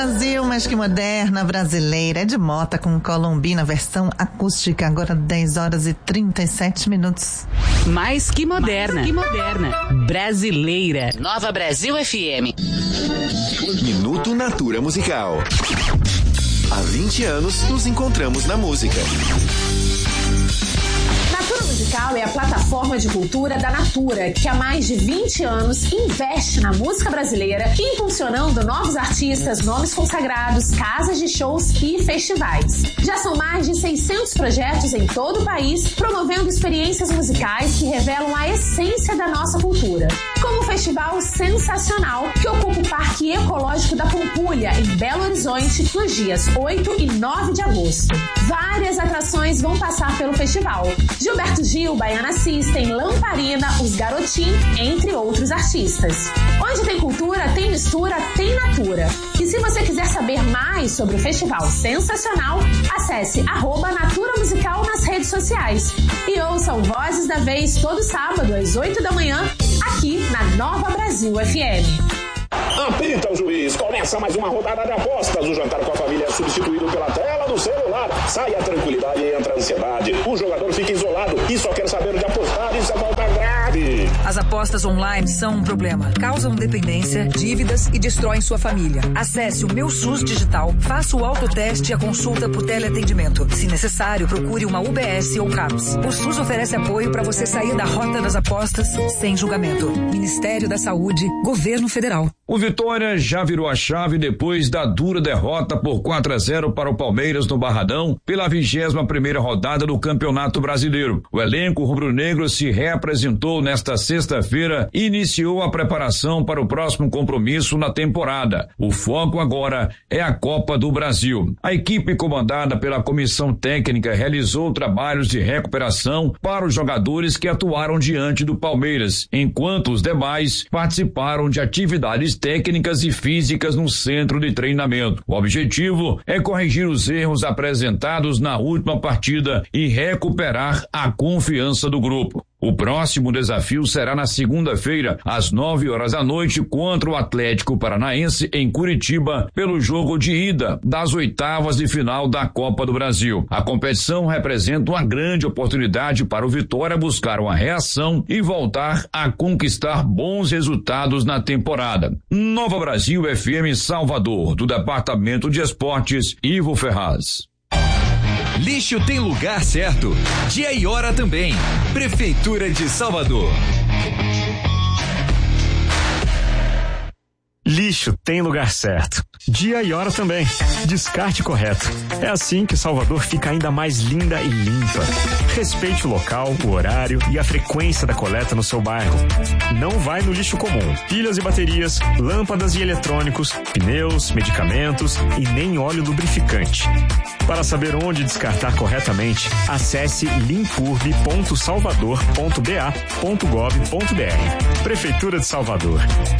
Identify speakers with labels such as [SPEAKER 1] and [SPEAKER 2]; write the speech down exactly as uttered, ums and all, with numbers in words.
[SPEAKER 1] Brasil, mas que moderna, brasileira. É de Mota com Colombina, versão acústica, agora dez horas e trinta e sete minutos.
[SPEAKER 2] Mais que moderna, mais que moderna, brasileira. Nova Brasil F M.
[SPEAKER 3] Minuto Natura Musical. Há vinte anos nos encontramos na música.
[SPEAKER 4] Natura Musical é a plataforma de cultura da Natura, que há mais de vinte anos investe na música brasileira, impulsionando novos artistas, nomes consagrados, casas de shows e festivais. Já são mais de seiscentos projetos em todo o país, promovendo experiências musicais que revelam a essência da nossa cultura. Como o Festival Sensacional, que ocupa o Parque Ecológico da Pampulha, em Belo Horizonte, nos dias oito e nove de agosto. Várias atrações vão passar pelo festival. Gilberto Gil, Baiana System, Lamparina, Os Garotim, entre outros artistas. Onde tem cultura, tem mistura, tem natura. E se você quiser saber mais sobre o Festival Sensacional, acesse arroba Natura Musical nas redes sociais. E ouçam Vozes da Vez todo sábado às oito da manhã, aqui na Nova Brasil F M.
[SPEAKER 5] Apita o juiz, começa mais uma rodada de apostas. O jantar com a família é substituído pela tela do celular. Sai a tranquilidade e entra a ansiedade. O jogador fica isolado e só quer saber de apostar. Isso é falta grave.
[SPEAKER 6] As apostas online são um problema. Causam dependência, dívidas e destroem sua família. Acesse o Meu SUS Digital, faça o autoteste e a consulta por teleatendimento. Se necessário, procure uma U B S ou CAPS. O SUS oferece apoio para você sair da rota das apostas sem julgamento. Ministério da Saúde, Governo Federal.
[SPEAKER 7] O Vitória já virou a chave depois da dura derrota por quatro a zero para o Palmeiras no Barradão pela vigésima primeira rodada do Campeonato Brasileiro. O elenco rubro-negro se reapresentou nesta sexta-feira e iniciou a preparação para o próximo compromisso na temporada. O foco agora é a Copa do Brasil. A equipe comandada pela comissão técnica realizou trabalhos de recuperação para os jogadores que atuaram diante do Palmeiras, enquanto os demais participaram de atividades técnicas e físicas no centro de treinamento. O objetivo é corrigir os erros apresentados na última partida e recuperar a confiança do grupo. O próximo desafio será na segunda-feira, às nove horas da noite, contra o Atlético Paranaense em Curitiba, pelo jogo de ida das oitavas de final da Copa do Brasil. A competição representa uma grande oportunidade para o Vitória buscar uma reação e voltar a conquistar bons resultados na temporada. Nova Brasil F M Salvador, do Departamento de Esportes, Ivo Ferraz.
[SPEAKER 8] Lixo tem lugar certo. Dia e hora também. Prefeitura de Salvador.
[SPEAKER 9] Lixo tem lugar certo. Dia e hora também. Descarte correto. É assim que Salvador fica ainda mais linda e limpa. Respeite o local, o horário e a frequência da coleta no seu bairro. Não vai no lixo comum. Pilhas e baterias, lâmpadas e eletrônicos, pneus, medicamentos e nem óleo lubrificante. Para saber onde descartar corretamente, acesse limpurb ponto salvador ponto b a ponto gov ponto b r. Prefeitura de Salvador.